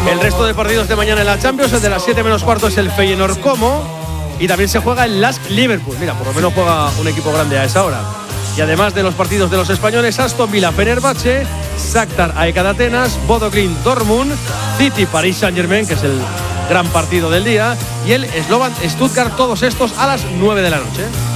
El resto de partidos de mañana en la Champions, el de las 7 menos cuarto es el Feyenoord Como, y también se juega el Lask Liverpool. Mira, por lo menos juega un equipo grande a esa hora. Y además de los partidos de los españoles, Aston Villa Fenerbahce, Shakhtar AEK de Atenas, Bodo Glimt Dortmund, City Paris Saint-Germain, que es el gran partido del día, y el Slovan Stuttgart, todos estos a las 9 de la noche.